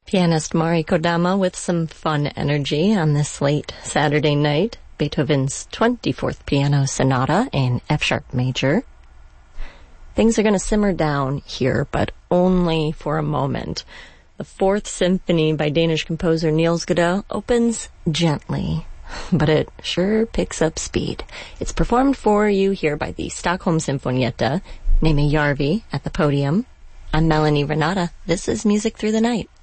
Pianist Mari Kodama with some fun energy on this late Saturday night. Beethoven's 24th Piano Sonata in F-sharp major. Things are going to simmer down here, but only for a moment. The Fourth Symphony by Danish composer Niels Gade opens gently, but it sure picks up speed. It's performed for you here by the Stockholm Sinfonietta, Nemi Järvi at the podium. I'm Melanie Renata. This is Music Through the Night.